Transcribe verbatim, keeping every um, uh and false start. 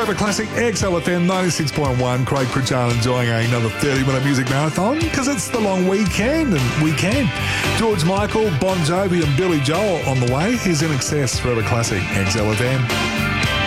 Forever Classic X L F M ninety-six point one. Craig Pritchard enjoying another thirty-minute music marathon because it's the long weekend and we can. George Michael, Bon Jovi and Billy Joel on the way. Here's In Excess Forever Classic X L F M.